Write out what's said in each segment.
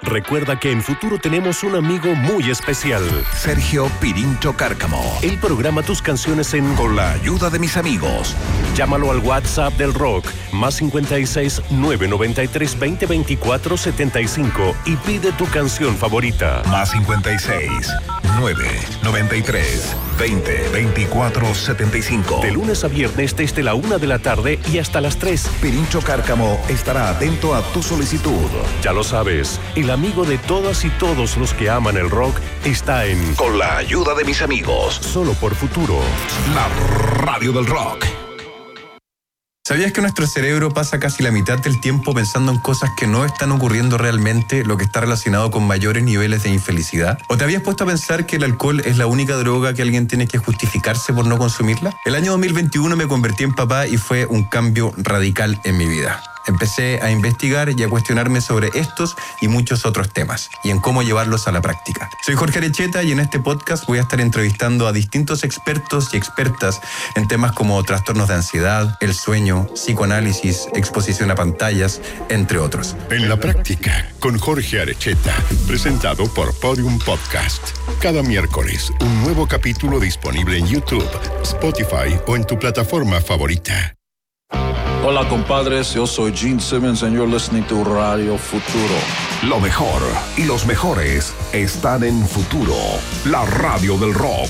Recuerda que en Futuro tenemos un amigo muy especial. Sergio Pirincho Cárcamo. Él programa tus canciones Con la ayuda de mis amigos. Llámalo al WhatsApp del rock, +56 993 2024 75 y pide tu canción favorita. +56 993 2024 75. De lunes a viernes desde la 1 de la tarde y hasta las 3. Pirincho Cárcamo estará atento a tu solicitud. Ya lo sabes, el amigo de todas y todos los que aman el rock está en Con la ayuda de mis amigos. Solo por Futuro. La radio del rock. ¿Sabías que nuestro cerebro pasa casi la mitad del tiempo pensando en cosas que no están ocurriendo realmente, lo que está relacionado con mayores niveles de infelicidad? ¿O te habías puesto a pensar que el alcohol es la única droga que alguien tiene que justificarse por no consumirla? El año 2021 me convertí en papá y fue un cambio radical en mi vida. Empecé a investigar y a cuestionarme sobre estos y muchos otros temas y en cómo llevarlos a la práctica. Soy Jorge Arecheta y en este podcast voy a estar entrevistando a distintos expertos y expertas en temas como trastornos de ansiedad, el sueño, psicoanálisis, exposición a pantallas, entre otros. En la práctica, con Jorge Arecheta, presentado por Podium Podcast. Cada miércoles, un nuevo capítulo disponible en YouTube, Spotify o en tu plataforma favorita. Hola compadres, yo soy Gene Simmons and you're listening to Radio Futuro. Lo mejor y los mejores están en Futuro, la radio del rock.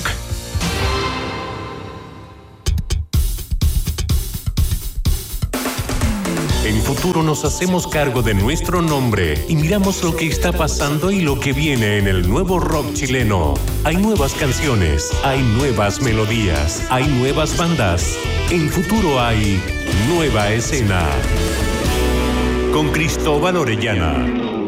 En Futuro nos hacemos cargo de nuestro nombre y miramos lo que está pasando y lo que viene en el nuevo rock chileno. Hay nuevas canciones, hay nuevas melodías, hay nuevas bandas. En Futuro hay nueva escena. Con Cristóbal Orellana.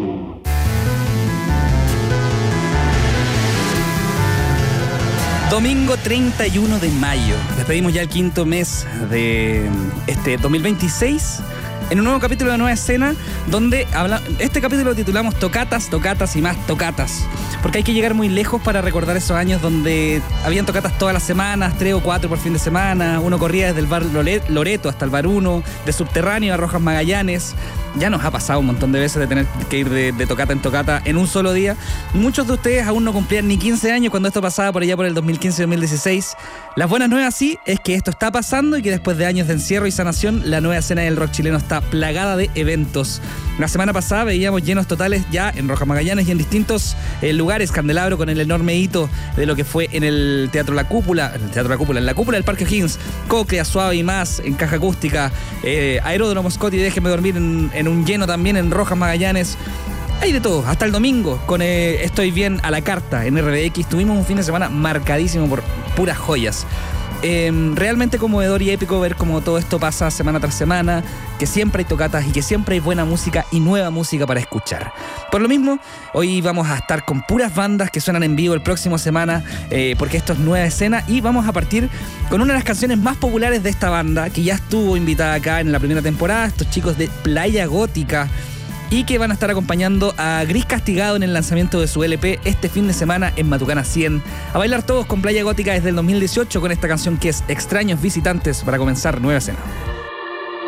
Domingo 31 de mayo. Despedimos ya el quinto mes de este 2026 en un nuevo capítulo de Nueva Escena, donde este capítulo lo titulamos Tocatas, Tocatas y más Tocatas, porque hay que llegar muy lejos para recordar esos años donde habían tocatas todas las semanas, 3 o 4 por fin de semana. Uno corría desde el bar Loreto hasta el bar 1, de Subterráneo a Rojas Magallanes. Ya nos ha pasado un montón de veces de tener que ir de tocata en tocata en un solo día. Muchos de ustedes aún no cumplían ni 15 años cuando esto pasaba por allá por el 2015-2016. Las buenas nuevas sí es que esto está pasando y que después de años de encierro y sanación, la nueva escena del rock chileno está plagada de eventos. La semana pasada veíamos llenos totales ya en Rojas Magallanes y en distintos lugares. Candelabro con el enorme hito de lo que fue en el Teatro La Cúpula, en la cúpula del Parque O'Higgins, Cóclea, Suave y Más en Caja Acústica, Aeródromo Scott y Déjeme Dormir en un lleno también en Rojas Magallanes. Hay de todo, hasta el domingo con Estoy Bien a la Carta en RBX. Tuvimos un fin de semana marcadísimo por puras joyas. Realmente conmovedor y épico ver cómo todo esto pasa semana tras semana, que siempre hay tocatas y que siempre hay buena música y nueva música para escuchar. Por lo mismo, hoy vamos a estar con puras bandas que suenan en vivo el próximo semana, porque esto es Nueva Escena, y vamos a partir con una de las canciones más populares de esta banda, que ya estuvo invitada acá en la primera temporada, estos chicos de Playa Gótica, y que van a estar acompañando a Gris Castigado en el lanzamiento de su LP este fin de semana en Matucana 100. A bailar todos con Playa Gótica desde el 2018 con esta canción que es Extraños Visitantes para comenzar Nueva Escena.